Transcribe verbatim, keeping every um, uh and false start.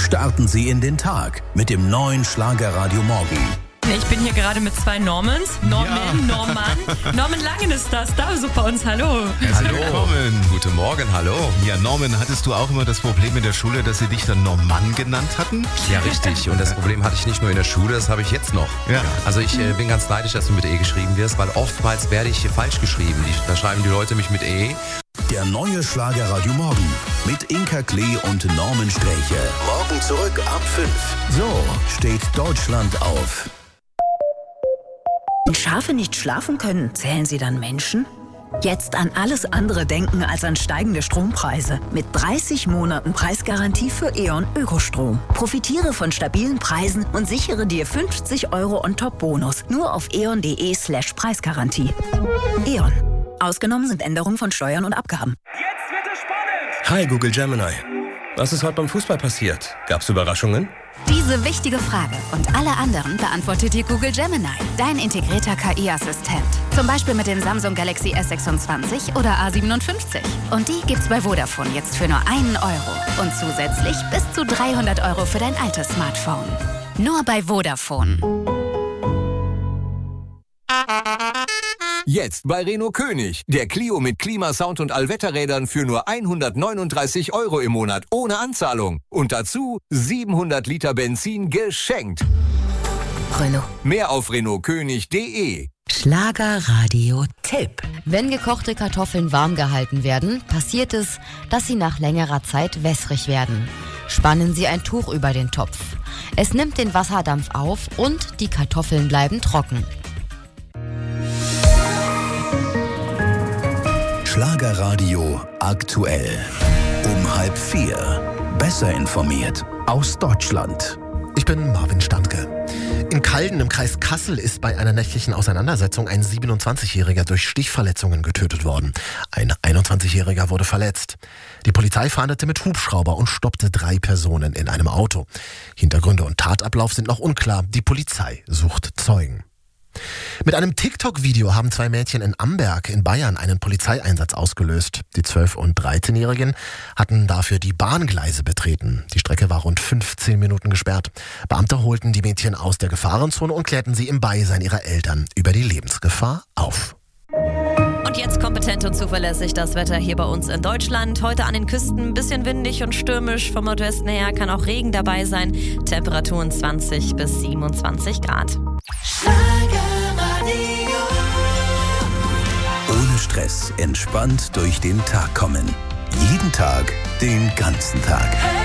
Starten Sie in den Tag mit dem neuen Schlagerradio Morgen. Ich bin hier gerade mit zwei Normans. Norman, ja. Norman. Norman Langen ist das. Da ist bei uns. Hallo. Herzlich willkommen. Guten Morgen, hallo. Ja, Norman, hattest du auch immer das Problem in der Schule, dass sie dich dann Norman genannt hatten? Ja, richtig. Und das Problem hatte ich nicht nur in der Schule, das habe ich jetzt noch. Ja. Also ich äh, bin ganz neidisch, dass du mit E geschrieben wirst, weil oftmals werde ich falsch geschrieben. Die, da schreiben die Leute mich mit E. Der neue Schlagerradio Morgen mit Inka Klee und Norman Sträche. Morgen zurück ab fünf. So steht Deutschland auf. Wenn Schafe nicht schlafen können, zählen sie dann Menschen? Jetzt an alles andere denken als an steigende Strompreise. Mit dreißig Monaten Preisgarantie für E.ON Ökostrom. Profitiere von stabilen Preisen und sichere dir fünfzig Euro on-top-Bonus. Nur auf eon.de slash Preisgarantie. E.ON. Ausgenommen sind Änderungen von Steuern und Abgaben. Jetzt wird es spannend! Hi Google Gemini. Was ist heute beim Fußball passiert? Gab's Überraschungen? Diese wichtige Frage und alle anderen beantwortet dir Google Gemini, dein integrierter K I-Assistent. Zum Beispiel mit dem Samsung Galaxy S sechsundzwanzig oder A siebenundfünfzig. Und die gibt's bei Vodafone jetzt für nur einen Euro. Und zusätzlich bis zu dreihundert Euro für dein altes Smartphone. Nur bei Vodafone. Jetzt bei Renault König. Der Clio mit Klimasound und Allwetterrädern für nur hundertneununddreißig Euro im Monat ohne Anzahlung. Und dazu siebenhundert Liter Benzin geschenkt. Renault. Mehr auf renault könig punkt de. Schlagerradio-Tipp. Wenn gekochte Kartoffeln warm gehalten werden, passiert es, dass sie nach längerer Zeit wässrig werden. Spannen Sie ein Tuch über den Topf. Es nimmt den Wasserdampf auf und die Kartoffeln bleiben trocken. Schlagerradio aktuell. Um halb vier. Besser informiert aus Deutschland. Ich bin Marvin Standke. In Calden im Kreis Kassel ist bei einer nächtlichen Auseinandersetzung ein siebenundzwanzigjähriger durch Stichverletzungen getötet worden. Ein einundzwanzigjähriger wurde verletzt. Die Polizei fahndete mit Hubschrauber und stoppte drei Personen in einem Auto. Hintergründe und Tatablauf sind noch unklar. Die Polizei sucht Zeugen. Mit einem TikTok-Video haben zwei Mädchen in Amberg in Bayern einen Polizeieinsatz ausgelöst. Die zwölf- und dreizehnjährigen hatten dafür die Bahngleise betreten. Die Strecke war rund fünfzehn Minuten gesperrt. Beamte holten die Mädchen aus der Gefahrenzone und klärten sie im Beisein ihrer Eltern über die Lebensgefahr auf. Und jetzt kompetent und zuverlässig das Wetter hier bei uns in Deutschland. Heute an den Küsten ein bisschen windig und stürmisch. Vom Nordwesten her kann auch Regen dabei sein. Temperaturen zwanzig bis siebenundzwanzig Grad. Ohne Stress, entspannt durch den Tag kommen. Jeden Tag, den ganzen Tag.